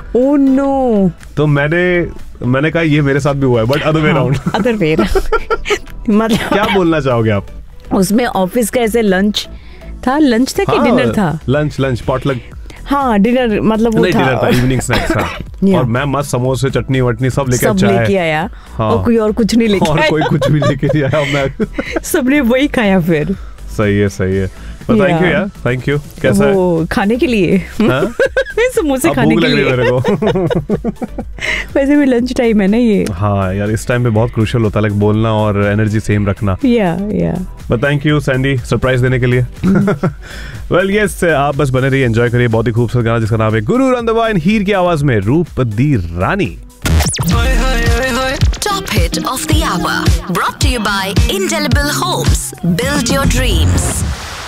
Oh no. तो मैंने कहा ये मेरे साथ भी हुआ है, but other way round. Other way मतलब क्या बोलना चाहोगे आप? उसमें ऑफिस का ऐसे लंच था कि डिनर था? Lunch potluck. हाँ डिनर मतलब वो था, डिनर था, इवनिंग स्नैक्स था। और मैं मस्त समोसे चटनी वटनी सब लेके आया। हाँ। और कोई और कुछ नहीं लेके आया। और कोई कुछ भी लेके नहीं आया। मैं सबने वही खाया फिर। सही है थैंक यू यार, थैंक यू। कैसा है वो खाने के लिए? समोसे खाने के लिए मेरे को। वैसे भी लंच टाइम है ना ये। हाँ यार, इस टाइम पे बहुत क्रूशियल होता है लाइक बोलना और एनर्जी सेम रखना। या but thank you Sandy surprise देने के लिए। वेल यस, आप बस बने रहिए, एंजॉय करिए बहुत ही खूबसूरत गाना जिसका नाम है गुरु रंधावा इन हीर की आवाज में रूप दी रानी। Top hit of the hour brought to you by Indelible Homes. Build your dreams.